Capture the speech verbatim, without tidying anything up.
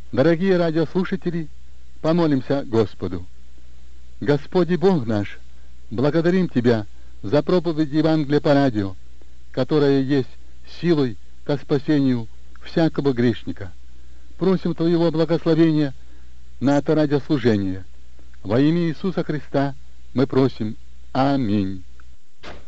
Дорогие радиослушатели, помолимся Господу. Господи Бог наш, благодарим Тебя за проповедь Евангелия по радио, которая есть силой ко спасению всякого грешника. Просим Твоего благословения на это радиослужение. Во имя Иисуса Христа мы просим. Аминь.